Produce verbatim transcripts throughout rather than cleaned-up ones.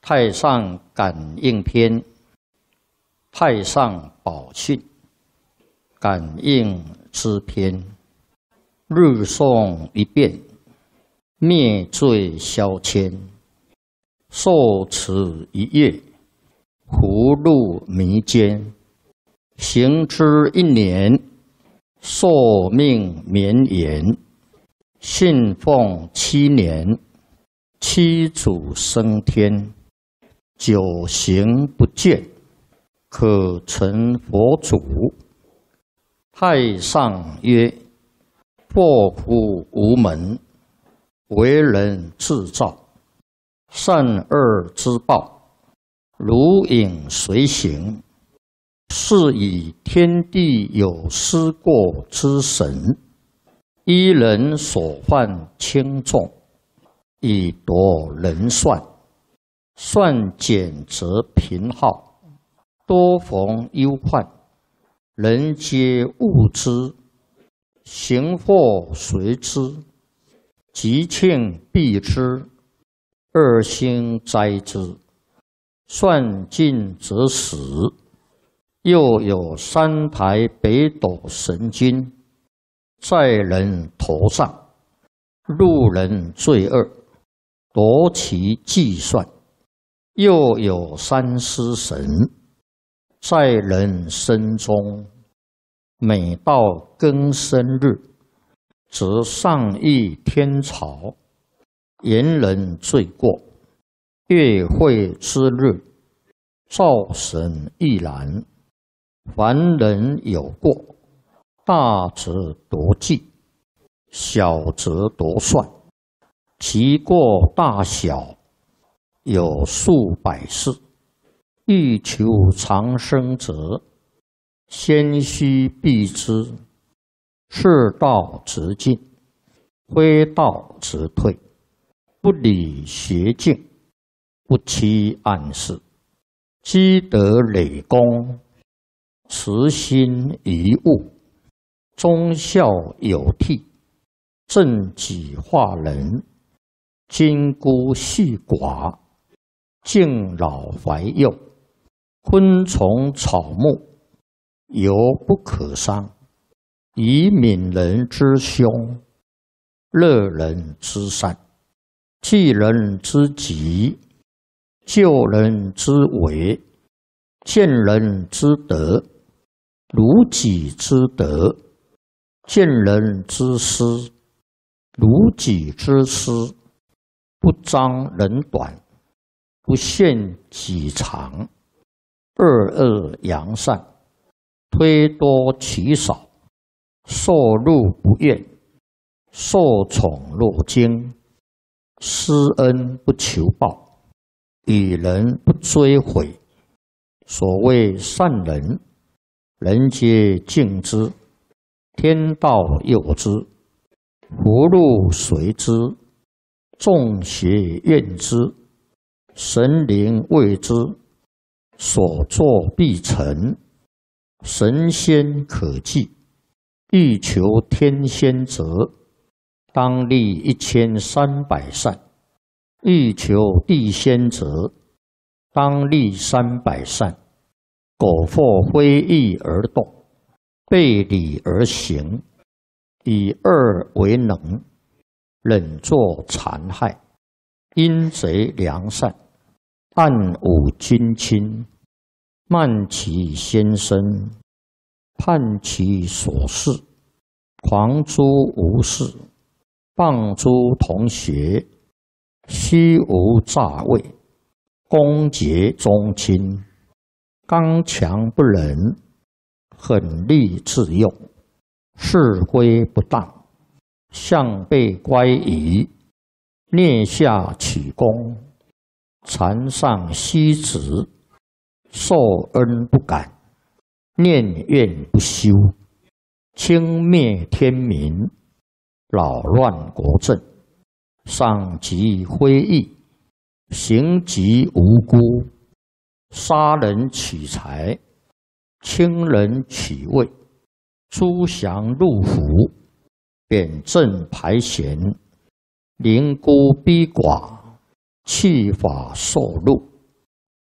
太上感应篇，太上宝训，感应之篇。日诵一遍，灭罪消愆；受持一月，福禄弥坚。行之一年，寿命绵延；信奉七年，七祖升天。九行不倦，可成佛祖。太上曰：祸福无门，为人自造。善恶之报，如影随形。是以天地有失过之神，依人所犯轻重，以夺人算。算减则贫耗，多逢忧患，人皆恶之。行祸随之，吉庆避之，恶星灾之。算尽则死。又有三台北斗神君，在人头上，路人罪恶，夺其计算。又有三尸神，在人身中，每到庚申日，则上议天朝，言人罪过。月会之日，灶神亦然。凡人有过，大则夺计，小则夺算。其过大小，有数百世。欲求长生者，先须避之。是道则进，非道则退。不理邪径，不欺暗室。积德累功，慈心遗物。忠孝有悌，正己化人。金孤细寡，敬老怀幼。昆虫草木，犹不可伤。以悯人之凶，乐人之善。济人之急，救人之危。见人之德，如己之德；见人之失，如己之失。不彰人短，不限己长。恶恶扬善，推多取少。受禄不怨，受宠若惊。施恩不求报，与人不追悔。所谓善人，人皆敬之，天道佑之，福禄随之，众邪怨之，神灵畏之。所作必成，神仙可祭。欲求天仙者，当立一千三百善；欲求地仙者，当立三百善。苟或非义而动，背礼而行，以恶为能，忍作残害，阴贼良善，暗侮君亲，慢其先生，叛其所事，狂诸无事，谤诸同学，虚无诈伪，攻讦宗亲，刚强不仁，狠戾自用，是非不当，向背乖疑，蹑下取功，禅上虚直，受恩不感，念怨不休，轻蔑天民，扰乱国政，伤及非义，行及无辜，杀人取财，轻人取位，诸降入府，贬正排贤，凌孤逼寡，弃法受禄，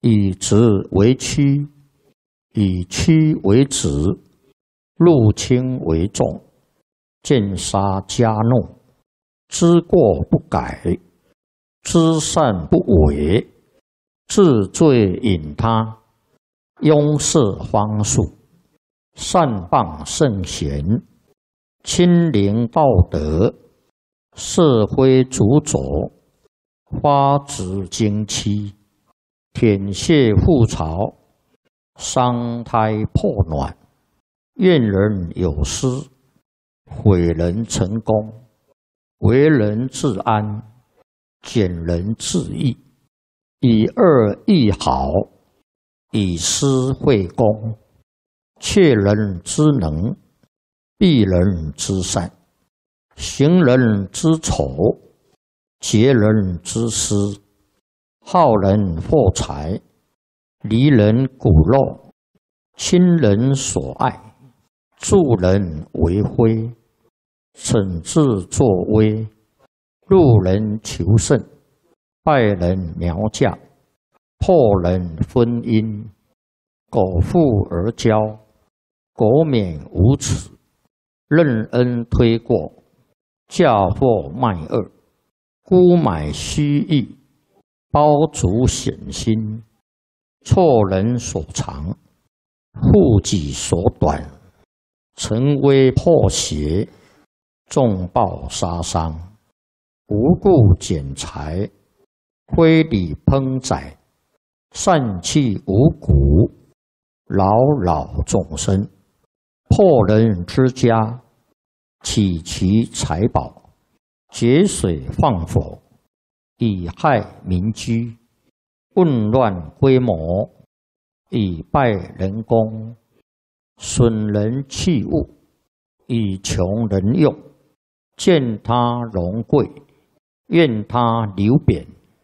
以直为曲，以曲为直，入轻为重，见杀加怒，知过不改，知善不为，自罪引他，庸事方术，善谤圣贤，亲临道德，社会主佐，花枝经期，舔血覆巢，伤胎破卵，怨人有失，毁人成功，为人自安，减人自益，以恶易好，以私会公，窃人之能，避人之善，行人之丑，劫人之私，好人获财，离人骨肉，亲人所爱，助人为辉，惩治作威，路人求胜，败人苗嫁，破人婚姻，苟富而骄，苟免无耻，任恩推过，嫁祸卖恶，沽买虚意，包足险心，错人所长，护己所短，成威破邪，重报杀伤，无故减财，非礼烹宰，散弃五谷，扰扰众生，破人之家，起其财宝，节水放火，以害民居，混乱规模，以败人功，损人器物，以穷人用，见他荣贵，怨他流贬，